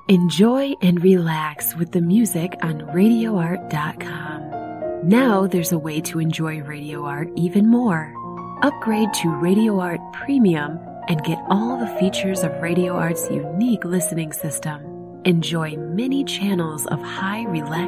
Enjoy and relax with the music on RadioArt.com. Now there's a way to enjoy Radio Art even more. Upgrade to Radio Art Premium and get all the features of Radio Art's unique listening system. Enjoy many channels of high relaxation